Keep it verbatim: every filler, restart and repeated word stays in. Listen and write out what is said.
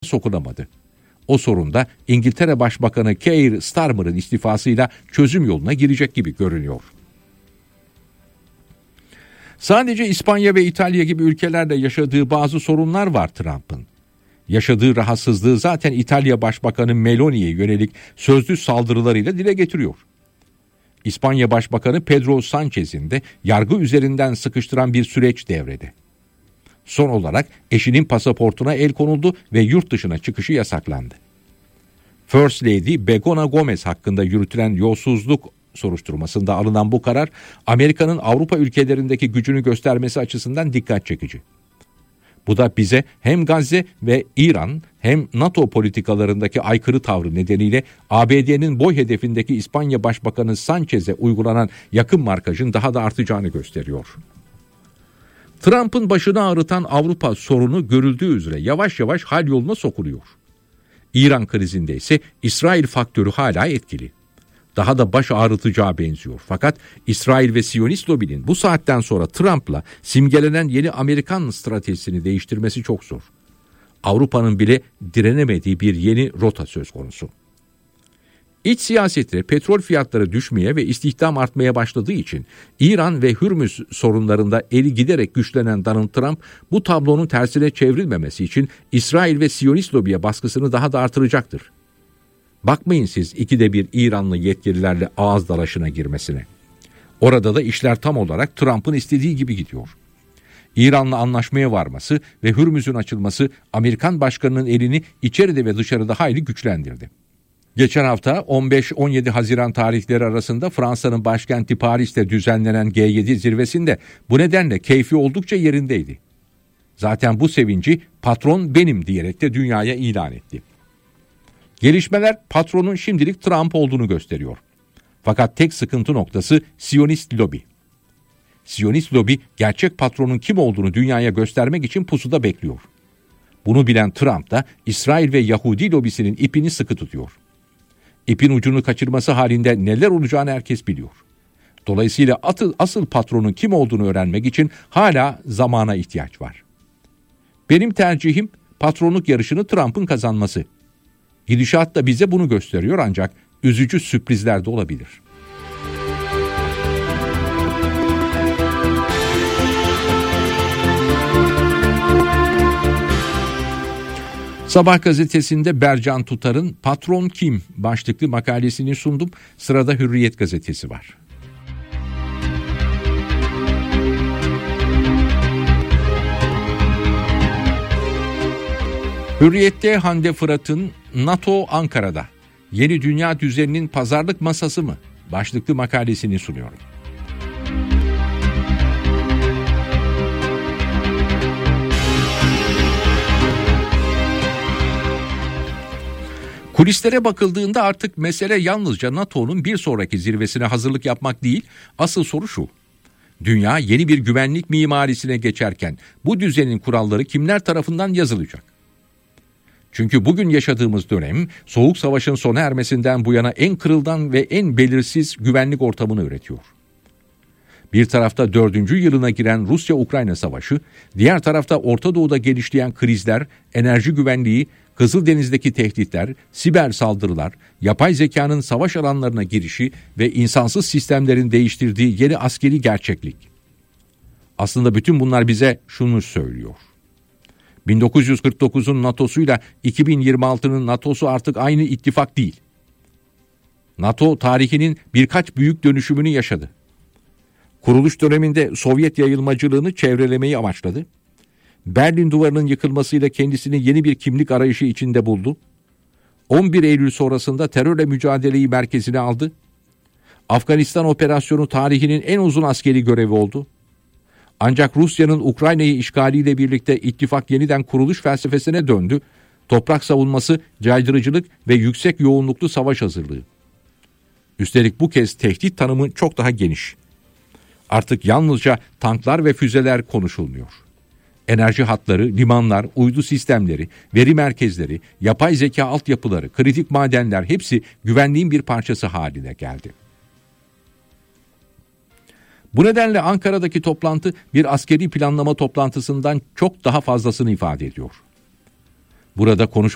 sokulamadı. O sorun da İngiltere Başbakanı Keir Starmer'ın istifasıyla çözüm yoluna girecek gibi görünüyor. Sadece İspanya ve İtalya gibi ülkelerde yaşadığı bazı sorunlar var Trump'ın. Yaşadığı rahatsızlığı zaten İtalya Başbakanı Meloni'ye yönelik sözlü saldırılarıyla dile getiriyor. İspanya Başbakanı Pedro Sanchez'in de yargı üzerinden sıkıştıran bir süreç devrede. Son olarak eşinin pasaportuna el konuldu ve yurt dışına çıkışı yasaklandı. First Lady Begona Gomez hakkında yürütülen yolsuzluk soruşturmasında alınan bu karar, Amerika'nın Avrupa ülkelerindeki gücünü göstermesi açısından dikkat çekici. Bu da bize hem Gazze ve İran hem NATO politikalarındaki aykırı tavrı nedeniyle A B D'nin boy hedefindeki İspanya Başbakanı Sanchez'e uygulanan yakın markajın daha da artacağını gösteriyor. Trump'ın başını ağrıtan Avrupa sorunu görüldüğü üzere yavaş yavaş hal yoluna sokuluyor. İran krizinde ise İsrail faktörü hala etkili. Daha da baş ağrıtacağı benziyor. Fakat İsrail ve Siyonist lobinin bu saatten sonra Trump'la simgelenen yeni Amerikan stratejisini değiştirmesi çok zor. Avrupa'nın bile direnemediği bir yeni rota söz konusu. İç siyasette petrol fiyatları düşmeye ve istihdam artmaya başladığı için İran ve Hürmüz sorunlarında eli giderek güçlenen Donald Trump bu tablonun tersine çevrilmemesi için İsrail ve Siyonist lobiye baskısını daha da artıracaktır. Bakmayın siz ikide bir İranlı yetkililerle ağız dalaşına girmesine. Orada da işler tam olarak Trump'ın istediği gibi gidiyor. İran'la anlaşmaya varması ve Hürmüz'ün açılması Amerikan başkanının elini içeride ve dışarıda hayli güçlendirdi. Geçen hafta on beş on yedi Haziran tarihleri arasında Fransa'nın başkenti Paris'te düzenlenen G yedi zirvesinde bu nedenle keyfi oldukça yerindeydi. Zaten bu sevinci patron benim diyerek de dünyaya ilan etti. Gelişmeler patronun şimdilik Trump olduğunu gösteriyor. Fakat tek sıkıntı noktası Siyonist lobi. Siyonist lobi gerçek patronun kim olduğunu dünyaya göstermek için pusuda bekliyor. Bunu bilen Trump da İsrail ve Yahudi lobisinin ipini sıkı tutuyor. İpin ucunu kaçırması halinde neler olacağını herkes biliyor. Dolayısıyla atıl, asıl patronun kim olduğunu öğrenmek için hala zamana ihtiyaç var. Benim tercihim patronluk yarışını Trump'ın kazanması. Gidişat da bize bunu gösteriyor ancak üzücü sürprizler de olabilir. Sabah gazetesinde Bercan Tutar'ın Patron Kim başlıklı makalesini sundum. Sırada Hürriyet gazetesi var. Hürriyet'te Hande Fırat'ın NATO Ankara'da yeni dünya düzeninin pazarlık masası mı başlıklı makalesini sunuyorum. Kulislere bakıldığında artık mesele yalnızca NATO'nun bir sonraki zirvesine hazırlık yapmak değil, asıl soru şu: dünya yeni bir güvenlik mimarisine geçerken bu düzenin kuralları kimler tarafından yazılacak? Çünkü bugün yaşadığımız dönem Soğuk Savaş'ın sona ermesinden bu yana en kırılgan ve en belirsiz güvenlik ortamını üretiyor. Bir tarafta dördüncü yılına giren Rusya-Ukrayna savaşı, diğer tarafta Orta Doğu'da gelişleyen krizler, enerji güvenliği, Kızıldeniz'deki tehditler, siber saldırılar, yapay zekanın savaş alanlarına girişi ve insansız sistemlerin değiştirdiği yeni askeri gerçeklik. Aslında bütün bunlar bize şunu söylüyor: bin dokuz yüz kırk dokuzun NATO'suyla iki bin yirmi altının NATO'su artık aynı ittifak değil. NATO tarihinin birkaç büyük dönüşümünü yaşadı. Kuruluş döneminde Sovyet yayılmacılığını çevrelemeyi amaçladı. Berlin Duvarı'nın yıkılmasıyla kendisini yeni bir kimlik arayışı içinde buldu. on bir Eylül sonrasında terörle mücadeleyi merkezine aldı. Afganistan operasyonu tarihinin en uzun askeri görevi oldu. Ancak Rusya'nın Ukrayna'yı işgaliyle birlikte ittifak yeniden kuruluş felsefesine döndü. Toprak savunması, caydırıcılık ve yüksek yoğunluklu savaş hazırlığı. Üstelik bu kez tehdit tanımı çok daha geniş. Artık yalnızca tanklar ve füzeler konuşulmuyor. Enerji hatları, limanlar, uydu sistemleri, veri merkezleri, yapay zeka altyapıları, kritik madenler hepsi güvenliğin bir parçası haline geldi. Bu nedenle Ankara'daki toplantı bir askeri planlama toplantısından çok daha fazlasını ifade ediyor. Burada konuşma